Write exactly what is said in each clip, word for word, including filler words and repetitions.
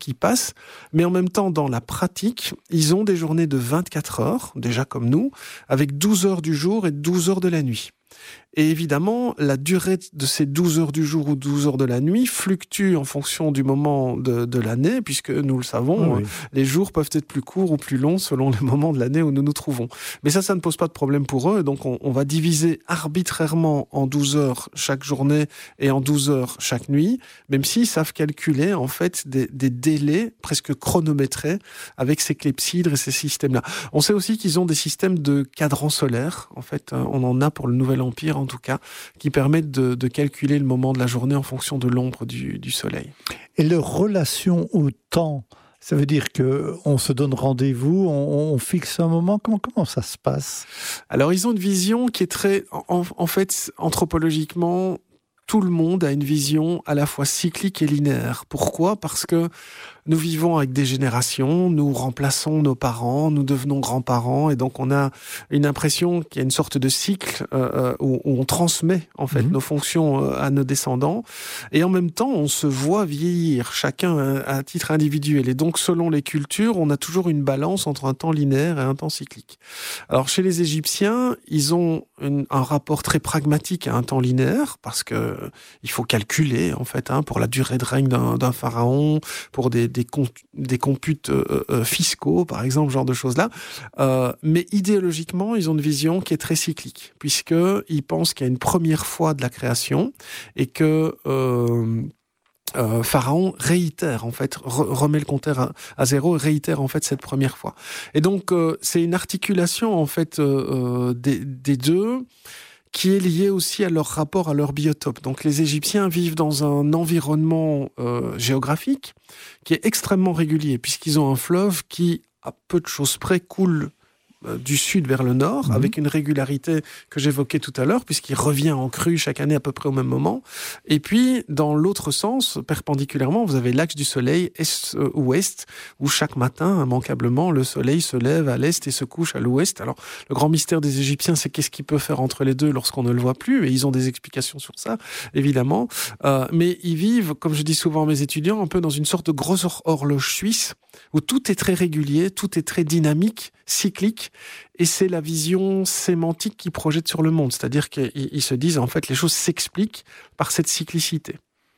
qui passe, mais en même temps, dans la pratique, ils ont des journées de vingt-quatre heures, déjà comme nous, avec douze heures du jour et douze heures de la nuit. Et évidemment, la durée de ces douze heures du jour ou douze heures de la nuit fluctue en fonction du moment de, de l'année, puisque nous le savons, oui. les jours peuvent être plus courts ou plus longs selon les moments de l'année où nous nous trouvons. Mais ça, ça ne pose pas de problème pour eux. Donc, on, on va diviser arbitrairement en douze heures chaque journée et en douze heures chaque nuit, même s'ils savent calculer, en fait, des, des délais presque chronométrés avec ces clepsydres et ces systèmes-là. On sait aussi qu'ils ont des systèmes de cadran solaire. En fait, on en a pour le Nouvel Empire, en tout cas, qui permettent de, de calculer le moment de la journée en fonction de l'ombre du, du soleil. Et leur relation au temps, ça veut dire qu'on se donne rendez-vous, on, on fixe un moment, comment, comment ça se passe ? Alors, ils ont une vision qui est très... En, en fait, anthropologiquement, tout le monde a une vision à la fois cyclique et linéaire. Pourquoi ? Parce que nous vivons avec des générations, nous remplaçons nos parents, nous devenons grands-parents, et donc on a une impression qu'il y a une sorte de cycle euh, où, où on transmet en fait mmh. nos fonctions euh, à nos descendants, et en même temps on se voit vieillir, chacun à, à titre individuel, et donc selon les cultures, on a toujours une balance entre un temps linéaire et un temps cyclique. Alors chez les Égyptiens, ils ont une, un rapport très pragmatique à un temps linéaire, parce que il faut calculer en fait hein, pour la durée de règne d'un, d'un pharaon, pour des Des, comp- des computes euh, euh, fiscaux, par exemple, ce genre de choses-là. Euh, mais idéologiquement, ils ont une vision qui est très cyclique, puisqu'ils pensent qu'il y a une première fois de la création et que euh, euh, Pharaon réitère, en fait, re- remet le compteur à, à zéro et réitère, en fait, cette première fois. Et donc, euh, c'est une articulation, en fait, euh, des, des deux, qui est lié aussi à leur rapport à leur biotope. Donc les Égyptiens vivent dans un environnement euh, géographique qui est extrêmement régulier, puisqu'ils ont un fleuve qui, à peu de choses près, coule euh, du sud vers le nord, mmh. avec une régularité que j'évoquais tout à l'heure, puisqu'il revient en crue chaque année à peu près au même moment. Et puis, dans l'autre sens, perpendiculairement, vous avez l'axe du soleil est-ouest, où chaque matin, immanquablement, le soleil se lève à l'est et se couche à l'ouest. Alors, le grand mystère des Égyptiens, c'est qu'est-ce qu'il peut faire entre les deux lorsqu'on ne le voit plus, et ils ont des explications sur ça, évidemment. Euh, mais ils vivent, comme je dis souvent à mes étudiants, un peu dans une sorte de grosse horloge suisse, où tout est très régulier, tout est très dynamique, cyclique, et c'est la vision sémantique qu'ils projettent sur le monde. C'est-à-dire qu'ils se disent, en fait, les choses s'expliquent par cette cyclicité.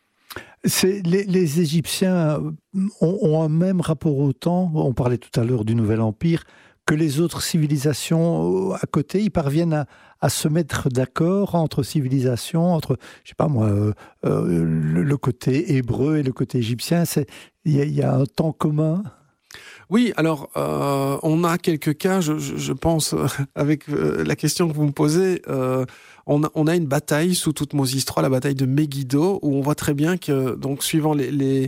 C'est, les, les Égyptiens ont, ont un même rapport au temps, on parlait tout à l'heure du Nouvel Empire, que les autres civilisations à côté, ils parviennent à, à se mettre d'accord entre civilisations, entre, je sais pas moi, euh, euh, le, le côté hébreu et le côté égyptien, il y, y a un temps commun. Oui, alors euh, on a quelques cas, je, je, je pense, euh, avec euh, la question que vous me posez, euh, on, a, on a une bataille sous Toutmose trois, la bataille de Megiddo, où on voit très bien que, donc, suivant les, les,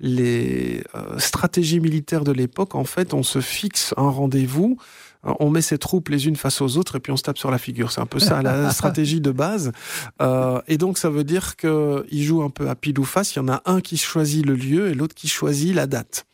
les euh, stratégies militaires de l'époque, en fait, on se fixe un rendez-vous. On met ses troupes les unes face aux autres et puis on se tape sur la figure. C'est un peu ça la stratégie de base. Euh, et donc ça veut dire qu'ils jouent un peu à pile ou face. Il y en a un qui choisit le lieu et l'autre qui choisit la date.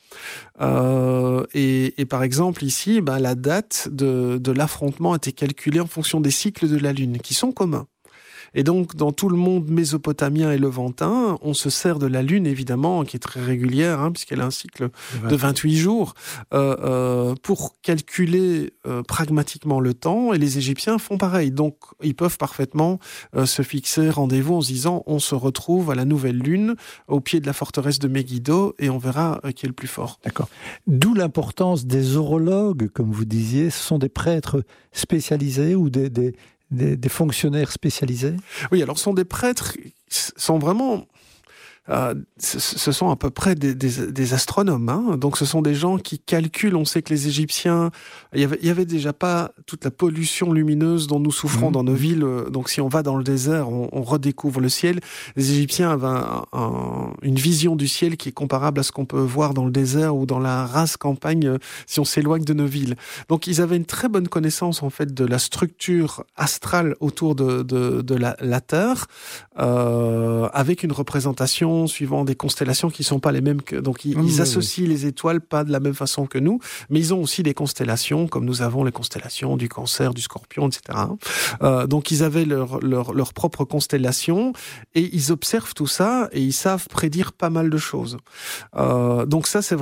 Euh, et, et par exemple ici, ben, la date de, de l'affrontement a été calculée en fonction des cycles de la Lune, qui sont communs. Et donc, dans tout le monde mésopotamien et levantin, on se sert de la Lune, évidemment, qui est très régulière, hein, puisqu'elle a un cycle de vingt-huit jours, euh, euh, pour calculer euh, pragmatiquement le temps. Et les Égyptiens font pareil. Donc, ils peuvent parfaitement euh, se fixer rendez-vous en se disant, on se retrouve à la nouvelle Lune, au pied de la forteresse de Megiddo, et on verra euh, qui est le plus fort. D'accord. D'où l'importance des orologues, comme vous disiez. Ce sont des prêtres spécialisés ou des... des... Des, des fonctionnaires spécialisés ? Oui, alors ce sont des prêtres, sont vraiment... Euh, ce, ce sont à peu près des, des, des astronomes, hein. Donc ce sont des gens qui calculent. On sait que les Égyptiens, il y avait, il y avait déjà pas toute la pollution lumineuse dont nous souffrons mmh. dans nos villes. Donc si on va dans le désert, on, on redécouvre le ciel. Les Égyptiens avaient un, un, une vision du ciel qui est comparable à ce qu'on peut voir dans le désert ou dans la rase campagne si on s'éloigne de nos villes. Donc ils avaient une très bonne connaissance en fait de la structure astrale autour de, de, de la, la Terre, euh, avec une représentation prédictions suivant des constellations qui sont pas les mêmes que, donc ils, Mmh, ils oui, associent les étoiles pas de la même façon que nous, mais ils ont aussi des constellations, comme nous avons les constellations du Cancer, du Scorpion, et cetera. Euh, donc ils avaient leur, leur, leur propre constellation et ils observent tout ça et ils savent prédire pas mal de choses. Euh, donc ça, c'est